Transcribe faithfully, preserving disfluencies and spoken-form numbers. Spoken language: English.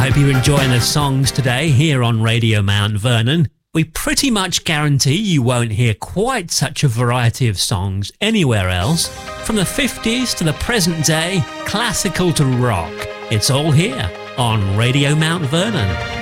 I hope you're enjoying the songs today here on Radio Mount Vernon. We pretty much guarantee you won't hear quite such a variety of songs anywhere else. From the fifties to the present day, classical to rock, it's all here on Radio Mount Vernon.